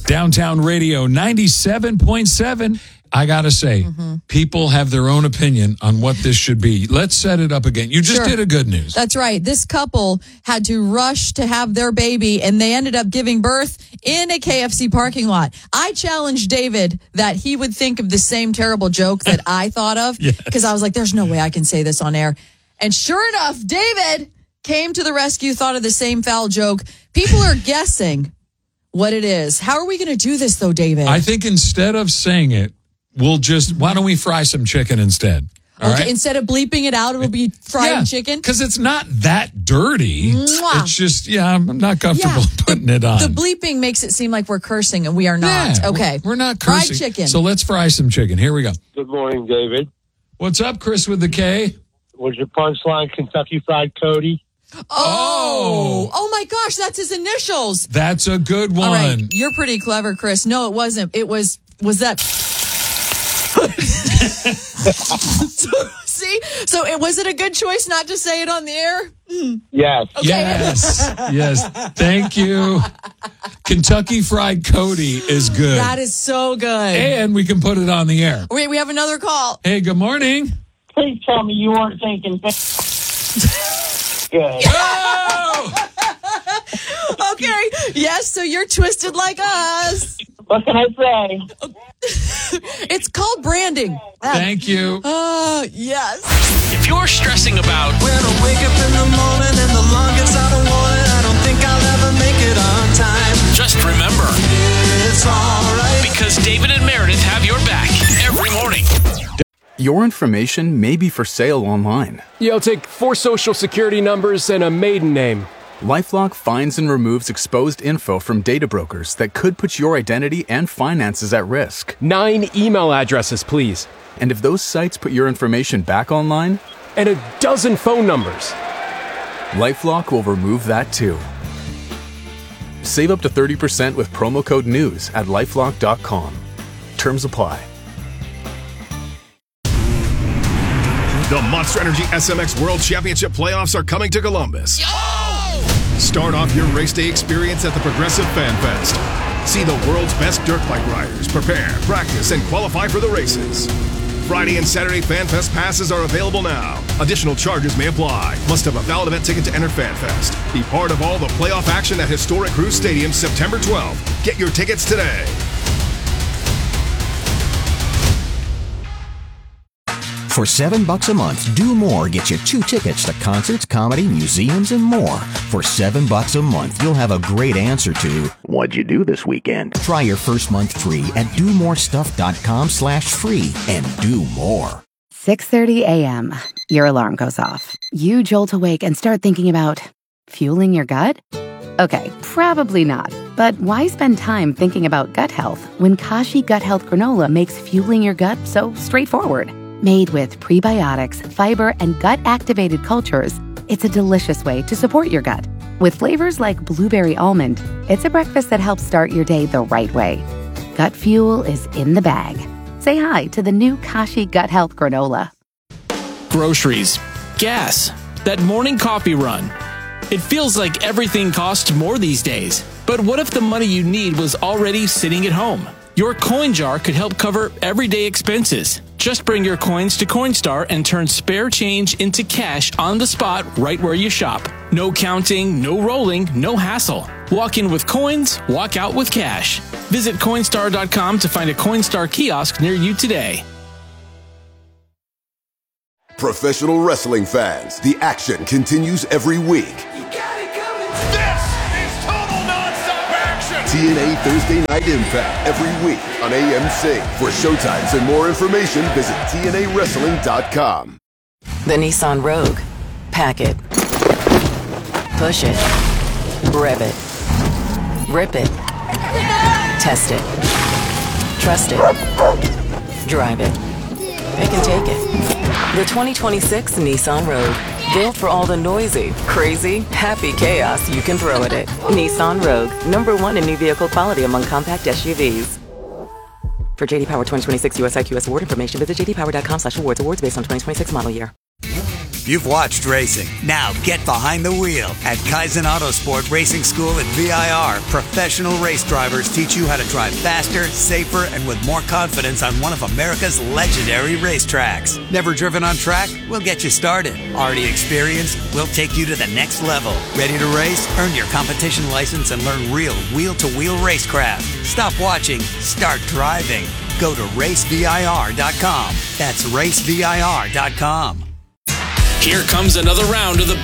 Downtown Radio 97.7. I got to say, people have their own opinion on what this should be. Let's set it up again. You just did a good news. That's right. This couple had to rush to have their baby, and they ended up giving birth in a KFC parking lot. I challenged David that he would think of the same terrible joke that I thought of, because I was like, there's no way I can say this on air. And sure enough, David came to the rescue, thought of the same foul joke. People are guessing what it is. How are we going to do this, though, David? I think instead of saying it, we'll just, why don't we fry some chicken instead? All right? Instead of bleeping it out, it'll be fried chicken. Because it's not that dirty. Mwah. It's just, I'm not comfortable putting it on. The bleeping makes it seem like we're cursing, and we are not. Yeah, okay. We're not cursing. Fried chicken. So let's fry some chicken. Here we go. Good morning, David. What's up, Chris with the K? Was your punchline Kentucky Fried Cody? Oh my gosh, that's his initials. That's a good one. All right, you're pretty clever, Chris. No, it wasn't. It was that. So was it a good choice not to say it on the air? Yes. Okay. Yes. Thank you. Kentucky Fried Cody is good. That is so good. And we can put it on the air. Wait, we have another call. Hey, good morning. Please tell me you weren't thinking. Good. Oh! Okay. Yes, so you're twisted like us. What can I say? It's called branding. Thank you. Yes. If you're stressing about when I wake up in the morning and the longest I don't want it, I don't think I'll ever make it on time. just remember, It's all right. because David and Meredith have your back every morning. Your information may be for sale online. You'll take 4 social security numbers and a maiden name. LifeLock finds and removes exposed info from data brokers that could put your identity and finances at risk. 9 email addresses, please. And if those sites put your information back online, And a dozen phone numbers. LifeLock will remove that too. Save up to 30% with promo code NEWS at LifeLock.com. Terms apply. The Monster Energy SMX World Championship playoffs are coming to Columbus. Start off your race day experience at the Progressive Fan Fest. See the world's best dirt bike riders prepare, practice, and qualify for the races. Friday and Saturday Fan Fest passes are available now. Additional charges may apply. Must have a valid event ticket to enter Fan Fest. Be part of all the playoff action at historic Cruise Stadium September 12th. Get your tickets today. For $7 a month, Do More gets you 2 tickets to concerts, comedy, museums, and more. For $7 a month, you'll have a great answer to, what'd you do this weekend? Try your first month free at domorestuff.com/free and do more. 6:30 a.m. Your alarm goes off. You jolt awake and start thinking about fueling your gut? Okay, probably not. But why spend time thinking about gut health when Kashi Gut Health Granola makes fueling your gut so straightforward? Made with prebiotics, fiber, and gut-activated cultures, it's a delicious way to support your gut. With flavors like blueberry almond, it's a breakfast that helps start your day the right way. Gut fuel is in the bag. Say hi to the new Kashi Gut Health Granola. Groceries, gas, that morning coffee run. It feels like everything costs more these days. But what if the money you need was already sitting at home? Your coin jar could help cover everyday expenses. Just bring your coins to Coinstar and turn spare change into cash on the spot right where you shop. No counting, no rolling, no hassle. Walk in with coins, walk out with cash. Visit Coinstar.com to find a Coinstar kiosk near you today. Professional wrestling fans, the action continues every week. TNA Thursday Night Impact every week on AMC. For showtimes and more information, visit TNAWrestling.com. The Nissan Rogue. Pack it. Push it. Rev it. Rip it. Test it. Trust it. Drive it. Pick and take it. The 2026 Nissan Rogue. Built for all the noisy, crazy, happy chaos you can throw at it. Nissan Rogue, #1 in new vehicle quality among compact SUVs. For JD Power 2026 US IQS award information, visit jdpower.com/awards. Awards based on 2026 model year. You've watched racing. Now get behind the wheel. At Kaizen Autosport Racing School at VIR, professional race drivers teach you how to drive faster, safer, and with more confidence on one of America's legendary racetracks. Never driven on track? We'll get you started. Already experienced? We'll take you to the next level. Ready to race? Earn your competition license and learn real wheel-to-wheel racecraft. Stop watching. Start driving. Go to racevir.com. That's racevir.com. Here comes another round of the